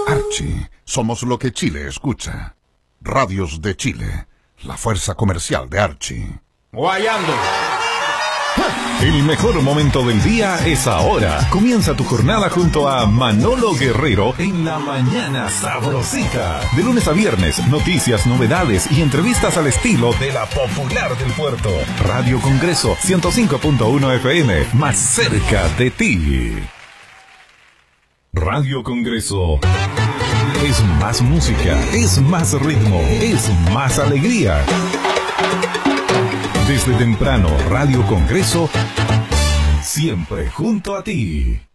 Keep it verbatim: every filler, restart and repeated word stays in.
Archie, somos lo que Chile escucha. Radios de Chile, la fuerza comercial de Archie. Guayando. El mejor momento del día es ahora. Comienza tu jornada junto a Manolo Guerrero en La Mañana Sabrosita. De lunes a viernes, noticias, novedades y entrevistas al estilo de la popular del puerto. Radio Congreso ciento cinco punto uno F M, más cerca de ti. Radio Congreso es más música, es más ritmo, es más alegría. Desde temprano, Radio Congreso, siempre junto a ti.